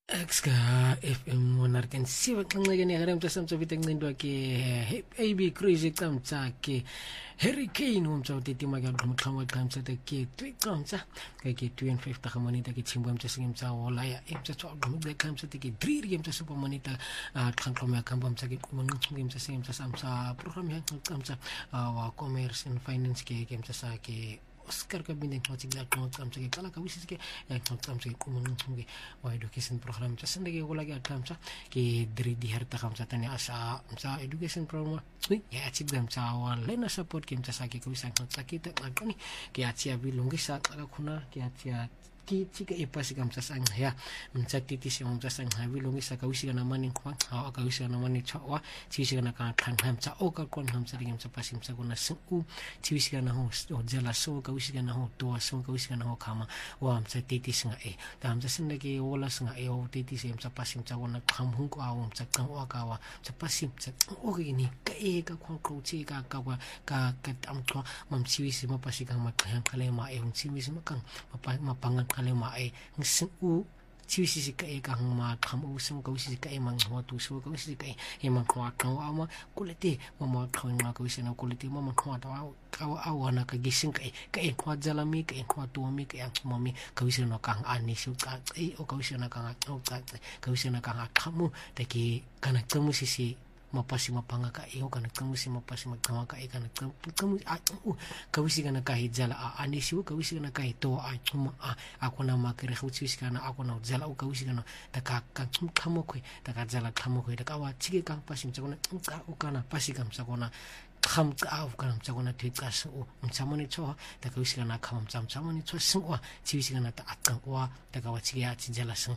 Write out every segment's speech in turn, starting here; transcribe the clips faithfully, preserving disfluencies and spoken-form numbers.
Exka F M one hundred seven nxekene ngare mtsa mtsovita ncindwa ke A B Crazy qamtsa ke Hurricane umtsa utitima ke qhamqhamwa qamtsa ke twicamtsa ke ke two and five ta monita ke chimbwa mtsa singimtsa hola ya mtsa tswa qhamqe qamtsa ke three ke mtsa super monita qhamqhamwa ya kamba mtsa ke qhumunqhuke mtsa singimtsa samtsa program ya qamtsa wa commerce and finance ke ke mtsa sa ke Oscar ka binde ngxothi la qonqa mtse ke qala ka wisike ya ngxoxa mtse ke qhumunqhuke wa education program tsa sinde ke gola ke qamtsa ke three di herta qamtsa tani asa mtsa education program ya atsi mtsa wa lena support ke mtsa sa ke ku isa ngxoxa ke ta qani ke atsi abilungisa xa khona ke atsi ki tsika ipasi kamtsa sanga ya mtsa titisi mtsa sanga bilungisa ka wisika na mani kwa ha ka wisika na mani chawa tsisika na ka khanha mtsa o ka kon mtsa ri mtsa pasi mtsa kona su tsisika na ho jela so ka wisika na ho to so ka wisika na ho khama wa mtsa titisi nga e ta mtsa sinda ke wala singa e o titisi mtsa pasi mtsa kona khamhung ko awu mtsa qang wa ka wa mtsa pasi mtsa o ke ni ka e ka khon ko tsi ka ka ka ka tamtwa mamtsiwisi mapasi ka maqhang khale ma e mtsiwisi makang mapanga le mai ngu tsisi ka e ka ma kham u sum ka usi ka e mang ho tu so ka usi ka e mang khwa ka wa ma kulete mama khwa ka usi na kulete mama khwa ta ka wa wana ka gisin ka e ka e khwa jala mi ka e khwa tu mi ka yang mami ka usi na ka ani su ka e o ka usi na ka ka ka usi na ka khamu ta ki kana tsamu sisi mapasi mapanga ka e kana kamusi mapasi magama ka e kana kamu ka wisi kana ka hijala a anisi ka wisi kana ka to a chuma a akona makere khutsi kana akona jala ka wisi kana ta ka ka khamo khoi ta ka jala khamo khoi ta ka wa chike ka pasi mtsakona ka ukana pasi ka mtsakona kham ka u kana mtsakona thika so mtsamoni cho ta ka wisi kana kham mtsamoni cho swa chisi kana ta akka wa ta ka wa chike a chijala sang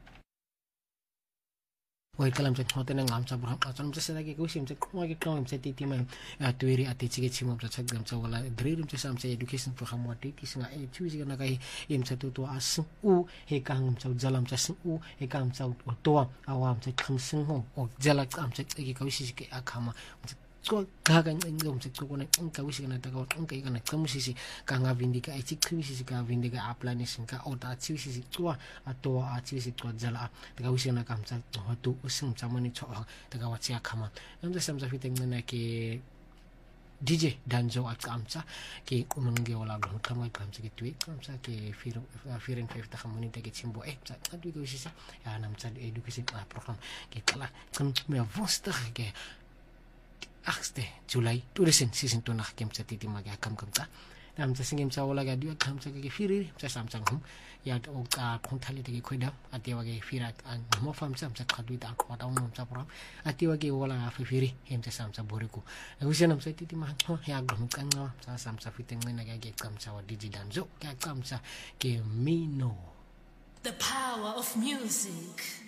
Wai kalam sa hotel ng amsa bra atsan msa sa lagi ko sim sa kuma ke kam sa titi man atwiri ati chige chimo sa sagam sa wala dream sa sam sa education program wa titi singa e choose kana kai im sa tutu as u he kang sa jalam sa u he kang sa to awam sa kham sing ho o jala kam sa ke ka wisi ke akama so ka ka ngom sa ko na ka wisi kana ta ka ka kana kam sisi ka nga vindika e chikri sisi ka vindika aplani singa o ta chi sisi to ato a chi sisi to jala ta ka wisi kana kam sa to usum chamani cho ta ka wachi akama nam sa samsa fiteng na ke D J Danzo at kamsa ke kumunge wala gong kamay kamsa ke tweet kamsa ke firen firen fifta kamunita ke chimbo eh sa adu ko sisa ya nam sa education program ke kala kan me vosta ke achte July tourism season to nak kem sa titima ga kam kam ta nam sa singim sa wala ga dia kam sa ke firi sa samsang hum ya o ka konthali te ke khoida ati wa ke firat an mo fam sam sa khadui ta ko ta mo sa pro ati wa ke wala fa firi hem sa sam sa boriku usia nam sa titima ho ya gam kan no sa sam sa fiteng na ga ke kam sa wa digi danzo ka kam sa ke mino The power of music.